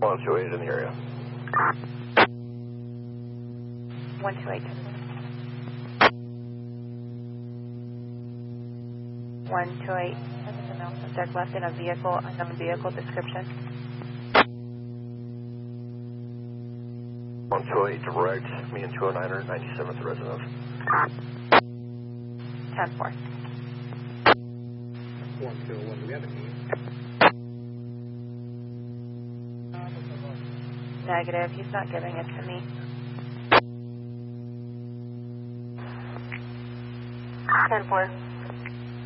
128 in the area. 128. 128. Subject left in a vehicle, unknown vehicle description. 128 direct, me and 209er, 97th residence. 10-4. 121, do we have a name? Negative, he's not giving it to me. 10-4.